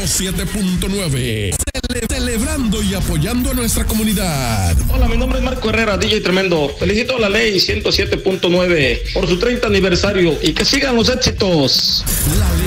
107.9. Celebrando y apoyando a nuestra comunidad. Hola, mi nombre es Marco Herrera, DJ Tremendo. Felicito a la ley 107.9 por su 30 aniversario y que sigan los éxitos.